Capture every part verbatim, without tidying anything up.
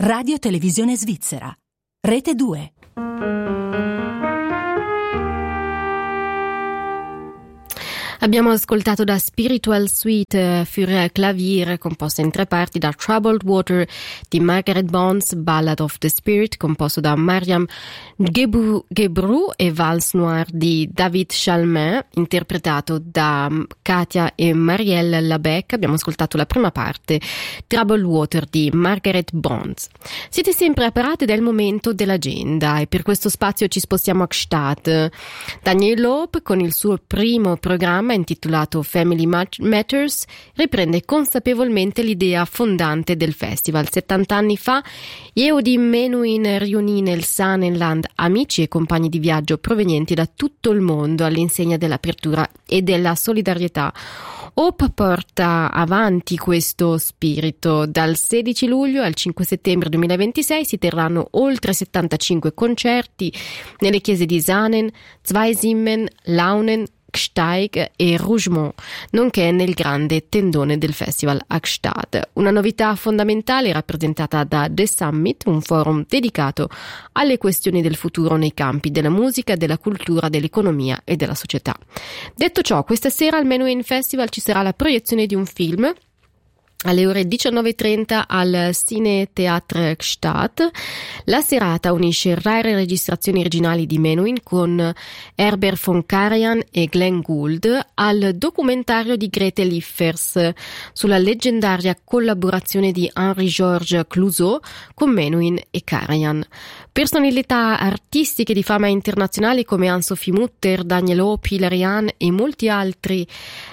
Radio Televisione Svizzera. Rete due. Abbiamo ascoltato da Spiritual Suite für Klavier, composta in tre parti, da Troubled Water di Margaret Bonds, Ballad of the Spirit, composto da Mariam Gebru, Gebru e Vals Noir di David Chalmin, interpretato da Katia e Marielle Labec. Abbiamo ascoltato la prima parte, Troubled Water di Margaret Bonds. Siete sempre a parate del momento dell'agenda e per questo spazio ci spostiamo a Gstaad. Daniel Loeb, con il suo primo programma intitolato Family Matters, riprende consapevolmente l'idea fondante del festival. settanta anni fa, Yehudi Menuhin riunì nel Saanenland amici e compagni di viaggio provenienti da tutto il mondo all'insegna dell'apertura e della solidarietà. Hope porta avanti questo spirito. Dal sedici luglio al cinque settembre duemilaventisei si terranno oltre settantacinque concerti nelle chiese di Saanen, Zweisimmen, Launen, Gsteig e Rougemont, nonché nel grande tendone del festival a Gstaad. Una novità fondamentale rappresentata da The Summit, un forum dedicato alle questioni del futuro nei campi della musica, della cultura, dell'economia e della società. Detto ciò, questa sera al Menuhin Festival ci sarà la proiezione di un film alle ore diciannove e trenta al Cinetheatre Gstaad. La serata unisce rare registrazioni originali di Menuhin con Herbert von Karajan e Glenn Gould al documentario di Grete Liffers sulla leggendaria collaborazione di Henri-Georges Clouzot con Menuhin e Karajan. Personalità artistiche di fama internazionale come Anne-Sophie Mutter, Daniel Hope, Hilary Hahn e molti altri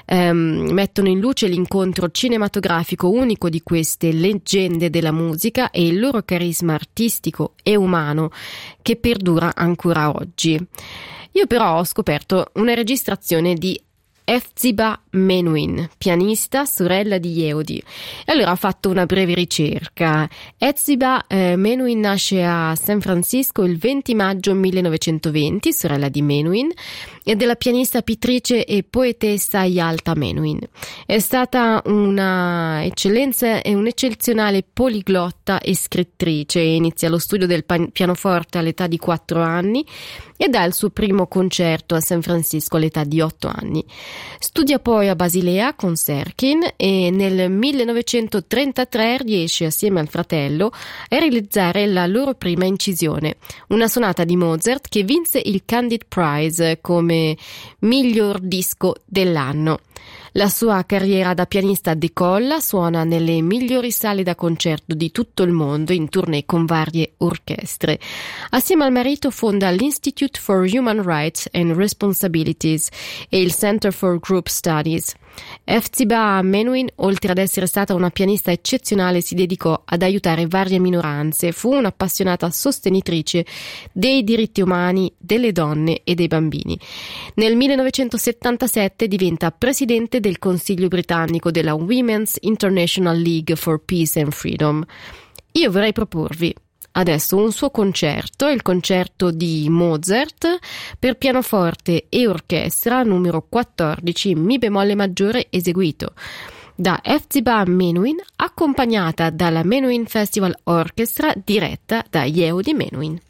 ehm, mettono in luce l'incontro cinematografico unico di queste leggende della musica e il loro carisma artistico e umano che perdura ancora oggi. Io però ho scoperto una registrazione di Efziba Menuhin, pianista, sorella di Yehudi. E allora ho fatto una breve ricerca. Efziba eh, Menuhin nasce a San Francisco il venti maggio millenovecentoventi, sorella di Menuhin, e della pianista, pittrice e poetessa Yalta Menuhin. È stata una eccellenza e un'eccezionale poliglotta e scrittrice. Inizia lo studio del pianoforte all'età di quattro anni e dà il suo primo concerto a San Francisco all'età di otto anni. Studia poi a Basilea con Serkin e nel millenovecentotrentatré riesce assieme al fratello a realizzare la loro prima incisione, una sonata di Mozart che vinse il Candid Prize come miglior disco dell'anno. La sua carriera da pianista decolla, suona nelle migliori sale da concerto di tutto il mondo in tournée con varie orchestre. Assieme al marito fonda l'Institute for Human Rights and Responsibilities e il Center for Group Studies. Efziba Menuhin, oltre ad essere stata una pianista eccezionale, si dedicò ad aiutare varie minoranze. Fu un'appassionata sostenitrice dei diritti umani, delle donne e dei bambini. Nel millenovecentosettantasette diventa presidente del Consiglio britannico della Women's International League for Peace and Freedom. Io vorrei proporvi adesso un suo concerto, il concerto di Mozart per pianoforte e orchestra numero quattordici in mi bemolle maggiore eseguito da Efziba Menuhin, accompagnata dalla Menuhin Festival Orchestra diretta da Yehudi Menuhin.